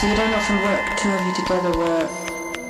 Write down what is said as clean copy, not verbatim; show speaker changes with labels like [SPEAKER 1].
[SPEAKER 1] So you don't often work, two of you together, where